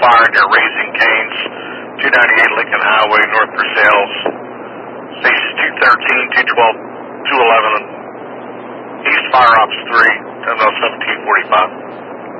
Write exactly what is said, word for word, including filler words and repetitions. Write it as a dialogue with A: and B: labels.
A: fire near Raising Canes, two ninety-eight Lincoln Highway, North Versailles. Stations two thirteen, two twelve, two eleven, East Fire Ops three, ten oh seventeen forty-five.